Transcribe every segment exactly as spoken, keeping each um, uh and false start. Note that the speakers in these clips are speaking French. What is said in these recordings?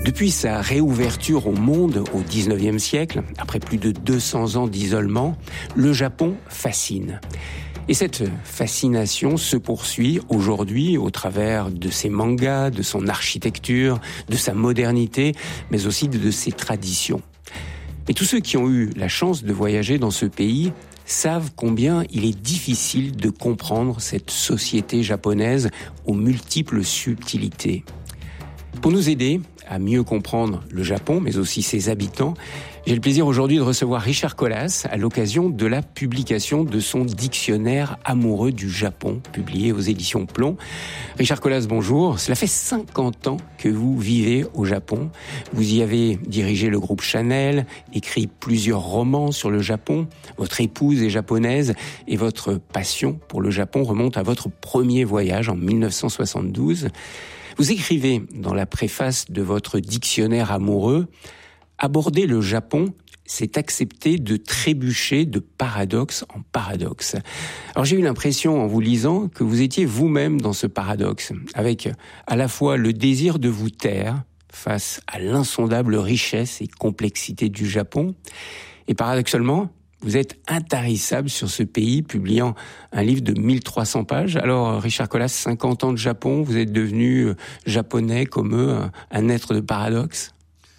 Depuis sa réouverture au monde au dix-neuvième siècle, après plus de deux cents ans d'isolement, le Japon fascine. Et cette fascination se poursuit aujourd'hui au travers de ses mangas, de son architecture, de sa modernité, mais aussi de ses traditions. Mais tous ceux qui ont eu la chance de voyager dans ce pays savent combien il est difficile de comprendre cette société japonaise aux multiples subtilités. Pour nous aider à mieux comprendre le Japon, mais aussi ses habitants, j'ai le plaisir aujourd'hui de recevoir Richard Colas à l'occasion de la publication de son dictionnaire amoureux du Japon, publié aux éditions Plomb. Richard Colas, bonjour. Cela fait cinquante ans que vous vivez au Japon. Vous y avez dirigé le groupe Chanel, écrit plusieurs romans sur le Japon. Votre épouse est japonaise et votre passion pour le Japon remonte à votre premier voyage en mille neuf cent soixante-douze. Vous écrivez dans la préface de votre dictionnaire amoureux: aborder le Japon, c'est accepter de trébucher de paradoxe en paradoxe. Alors j'ai eu l'impression, en vous lisant, que vous étiez vous-même dans ce paradoxe, avec à la fois le désir de vous taire face à l'insondable richesse et complexité du Japon, et paradoxalement, vous êtes intarissable sur ce pays, publiant un livre de mille trois cents pages. Alors, Richard Colas, cinquante ans de Japon, vous êtes devenu japonais comme eux, un être de paradoxe?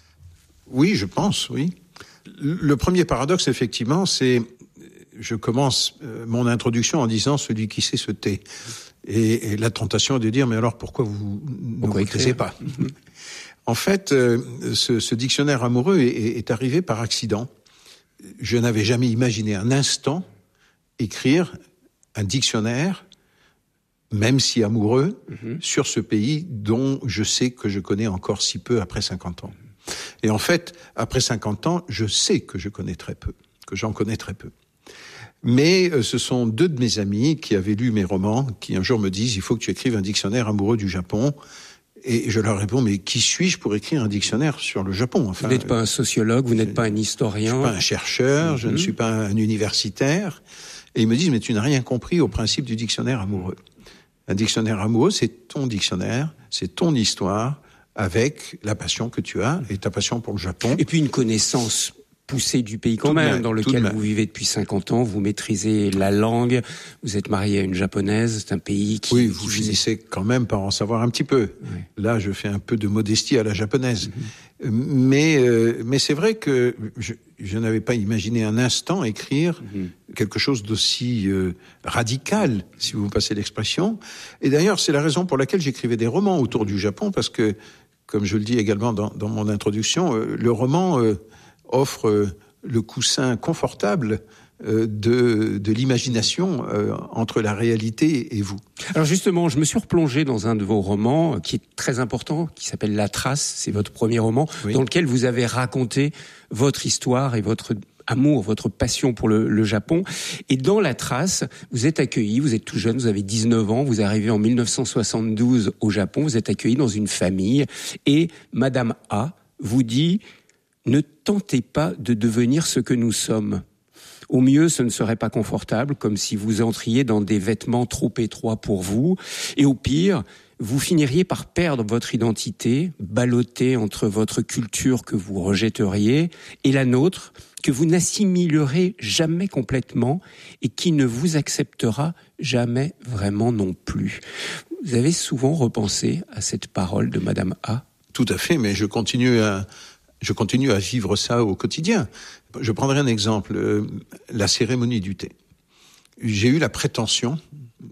Oui, je pense, oui. Le premier paradoxe, effectivement, c'est, je commence mon introduction en disant « celui qui sait se tait ». Et, et la tentation est de dire « mais alors pourquoi vous ne vous taisez pas ?» En fait, ce, ce dictionnaire amoureux est, est arrivé par accident. Je n'avais jamais imaginé un instant écrire un dictionnaire, même si amoureux, mm-hmm. sur ce pays dont je sais que je connais encore si peu après cinquante ans. Et en fait, après cinquante ans, je sais que je connais très peu, que j'en connais très peu. Mais euh, ce sont deux de mes amis qui avaient lu mes romans, qui un jour me disent « il faut que tu écrives un dictionnaire amoureux du Japon ». Et je leur réponds, mais qui suis-je pour écrire un dictionnaire sur le Japon? Enfin, vous n'êtes pas un sociologue, vous n'êtes pas un historien. Je ne suis pas un chercheur, mm-hmm. je ne suis pas un universitaire. Et ils me disent, mais tu n'as rien compris au principe du dictionnaire amoureux. Un dictionnaire amoureux, c'est ton dictionnaire, c'est ton histoire, avec la passion que tu as, et ta passion pour le Japon. Et puis une connaissance poussée du pays quand même, même, dans lequel vous vivez depuis cinquante ans, vous maîtrisez la langue, vous êtes marié à une japonaise, c'est un pays qui... Oui, vous qui finissez vous... quand même par en savoir un petit peu. Oui. Là, je fais un peu de modestie à la japonaise. Mm-hmm. Mais, euh, mais c'est vrai que je, je n'avais pas imaginé un instant écrire mm-hmm. quelque chose d'aussi euh, radical, si vous me passez l'expression. Et d'ailleurs, c'est la raison pour laquelle j'écrivais des romans autour du Japon, parce que, comme je le dis également dans, dans mon introduction, euh, le roman... Euh, offre euh, le coussin confortable euh, de, de l'imagination euh, entre la réalité et vous. Alors justement, je me suis replongé dans un de vos romans euh, qui est très important, qui s'appelle La Trace, c'est votre premier roman, oui. dans lequel vous avez raconté votre histoire et votre amour, votre passion pour le, le Japon. Et dans La Trace, vous êtes accueilli, vous êtes tout jeune, vous avez dix-neuf ans, vous arrivez en mille neuf cent soixante-douze au Japon, vous êtes accueilli dans une famille et Madame A vous dit... ne tentez pas de devenir ce que nous sommes. Au mieux, ce ne serait pas confortable, comme si vous entriez dans des vêtements trop étroits pour vous. Et au pire, vous finiriez par perdre votre identité, ballottée entre votre culture que vous rejetteriez et la nôtre, que vous n'assimilerez jamais complètement et qui ne vous acceptera jamais vraiment non plus. Vous avez souvent repensé à cette parole de Madame A? Tout à fait, mais je continue à... Je continue à vivre ça au quotidien. Je prendrai un exemple, euh, la cérémonie du thé. J'ai eu la prétention,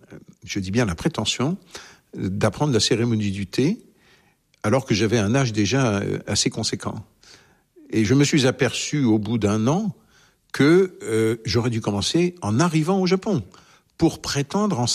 je dis bien la prétention, d'apprendre la cérémonie du thé alors que j'avais un âge déjà assez conséquent. Et je me suis aperçu au bout d'un an que euh, j'aurais dû commencer en arrivant au Japon pour prétendre en